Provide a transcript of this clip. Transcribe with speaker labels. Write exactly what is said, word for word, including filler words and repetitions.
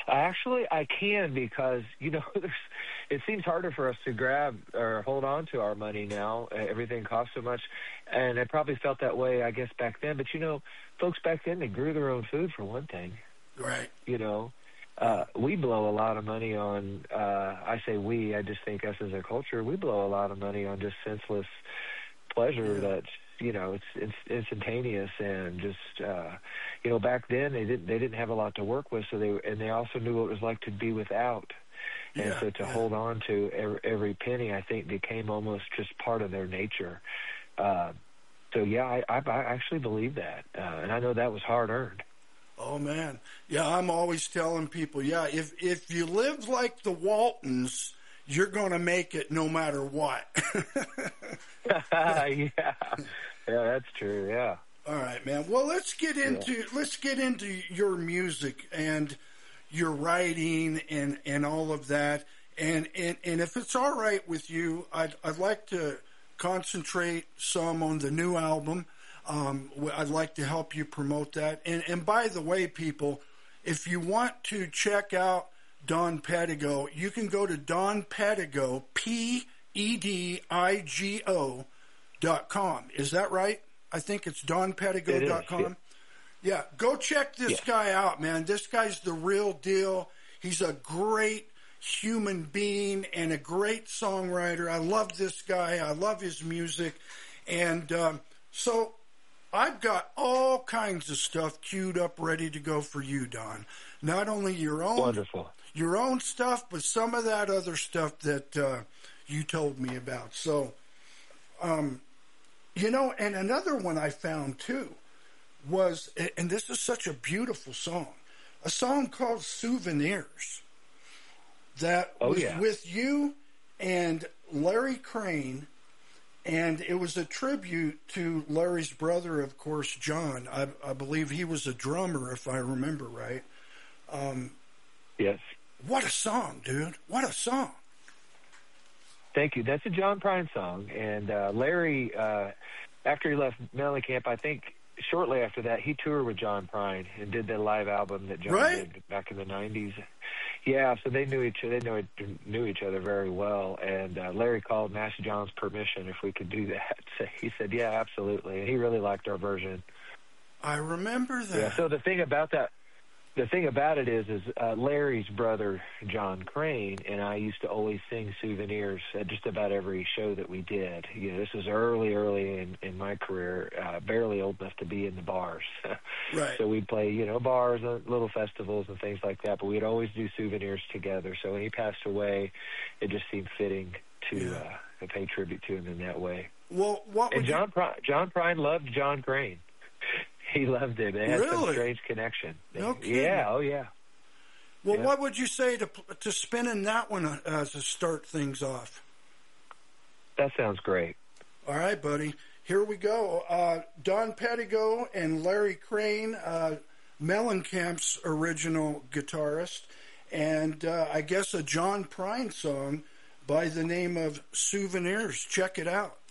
Speaker 1: Actually, I can because you know there's, it seems harder for us to grab or hold on to our money now. Uh, Everything costs so much, and I probably felt that way, I guess, back then. But you know, folks back then, they grew their own food for one thing.
Speaker 2: Right.
Speaker 1: You know, uh, we blow a lot of money on. Uh, I say we. I just think us as a culture, we blow a lot of money on just senseless pleasure
Speaker 2: Yeah.
Speaker 1: that you know it's it's instantaneous and just uh you know back then they didn't they didn't have a lot to work with, so they and they also knew what it was like to be without, and
Speaker 2: Yeah,
Speaker 1: so to
Speaker 2: yeah.
Speaker 1: hold on to every, every penny, I think, became almost just part of their nature. uh so yeah, I, I, I actually believe that, uh, and I know that was hard earned.
Speaker 2: Oh man, yeah. I'm always telling people, yeah, if if you live like the Waltons, you're going to make it no matter what.
Speaker 1: yeah yeah, that's true. Yeah.
Speaker 2: All right, man. Well, let's get into yeah. let's get into your music and your writing and, and all of that. And, and and if it's all right with you, I'd I'd like to concentrate some on the new album. Um, I'd like to help you promote that. And and by the way, people, if you want to check out Don Pedigo, you can go to Don Pedigo, P E D I G O dot com. Is that right? I think it's Don Pedigo dot com. Yeah. yeah, go check this yeah. guy out, man. This guy's the real deal. He's a great human being and a great songwriter. I love this guy. I love his music. And um, so I've got all kinds of stuff queued up, ready to go for you, Don. Not only your own
Speaker 1: Wonderful.
Speaker 2: your own stuff, but some of that other stuff that uh, you told me about. So, um, you know, and another one I found too was, and this is such a beautiful song, a song called Souvenirs that
Speaker 1: oh,
Speaker 2: was
Speaker 1: yeah.
Speaker 2: with you and Larry Crane. And it was a tribute to Larry's brother, of course, John. I, I believe he was a drummer, if I remember right. Um,
Speaker 1: yes.
Speaker 2: What a song, dude. What a song.
Speaker 1: Thank you. That's a John Prine song. And uh, Larry, uh, after he left Mellencamp, I think shortly after that, he toured with John Prine and did the live album that John
Speaker 2: right?
Speaker 1: did back in the nineties. Yeah, so they knew each they knew knew each other very well, and uh, Larry called and asked John's permission if we could do that. So he said, "Yeah, absolutely," and he really liked our version.
Speaker 2: I remember that.
Speaker 1: Yeah. So the thing about that, the thing about it is, is uh, Larry's brother John Crane and I used to always sing Souvenirs at just about every show that we did. You know, this was early, early in, in my career, uh, barely old enough to be in the bars.
Speaker 2: Right.
Speaker 1: So we'd play, you know, bars, uh, little festivals and things like that, but we'd always do Souvenirs together. So when he passed away, it just seemed fitting to,
Speaker 2: yeah.
Speaker 1: uh, to pay tribute to him in that way.
Speaker 2: Well, what
Speaker 1: and
Speaker 2: would
Speaker 1: John,
Speaker 2: you...
Speaker 1: Prine, John Prine loved John Crane. He loved him. They had
Speaker 2: really?
Speaker 1: some strange connection.
Speaker 2: No kidding.
Speaker 1: Yeah, oh yeah.
Speaker 2: Well,
Speaker 1: yeah.
Speaker 2: what would you say to to spinning that one uh, to start things off?
Speaker 1: That sounds great.
Speaker 2: All right, buddy. Here we go. Uh, Don Pedigo and Larry Crane, uh, Mellencamp's original guitarist, and uh, I guess a John Prine song by the name of Souvenirs. Check it out.